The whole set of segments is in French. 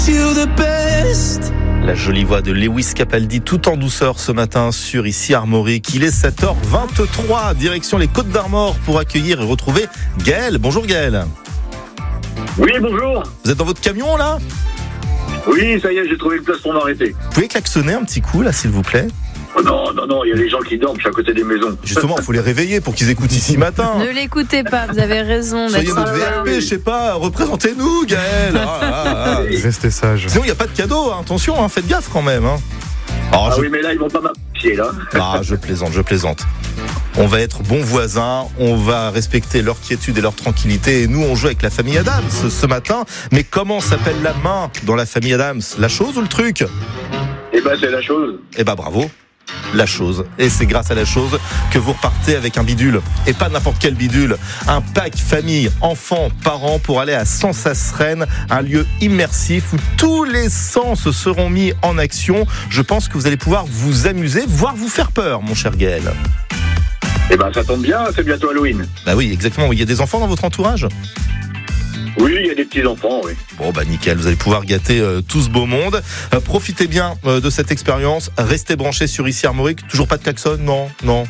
La jolie voix de Lewis Capaldi tout en douceur ce matin sur Ici Armorique. Il est 7h23, direction les Côtes d'Armor pour accueillir et retrouver Gaël. Bonjour Gaël. Oui, bonjour. Vous êtes dans votre camion là ? Oui, ça y est, j'ai trouvé une place pour m'arrêter. Vous pouvez klaxonner un petit coup là s'il vous plaît ? Oh non, il y a les gens qui dorment, je suis à côté des maisons. Justement, il faut les réveiller pour qu'ils écoutent Ici Matin. Ne l'écoutez pas, vous avez raison. Soyez notre VRP, je sais pas, représentez-nous Gaël. Restez sage. Sinon il n'y a pas de cadeau, hein. Attention, hein, faites gaffe quand même. Hein. Alors, oui, mais là, ils vont pas m'apprécier, là. Ah, je plaisante. On va être bons voisins, on va respecter leur quiétude et leur tranquillité. Et nous, on joue avec la famille Adams ce matin. Mais comment s'appelle la main dans la famille Adams ? La chose ou le truc ? Eh ben, c'est la chose. Eh ben, bravo. La chose. Et c'est grâce à la chose que vous repartez avec un bidule. Et pas n'importe quel bidule. Un pack famille, enfants, parents pour aller à Sansas-Rennes, un lieu immersif où tous les sens seront mis en action. Je pense que vous allez pouvoir vous amuser, voire vous faire peur, mon cher Gaël. Eh ben, ça tombe bien, c'est bientôt Halloween. Bah oui, exactement. Il y a des enfants dans votre entourage ? Oui, il y a des petits-enfants, oui. Bon bah nickel, vous allez pouvoir gâter tout ce beau monde. Profitez bien de cette expérience. Restez branchés sur Ici Armorique. Toujours pas de klaxon ? Non,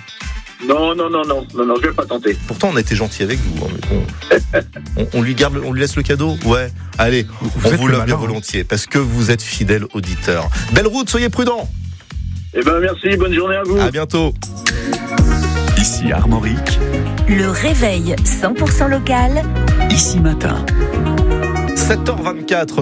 je vais pas tenter. Pourtant on a été gentil avec vous. On lui laisse le cadeau ? Ouais. Allez, on vous love bien volontiers parce que vous êtes fidèles auditeurs. Belle route, soyez prudents. Eh ben merci, bonne journée à vous. À bientôt. Ici Armorique, le réveil 100% local. Ici Matin. 7h24.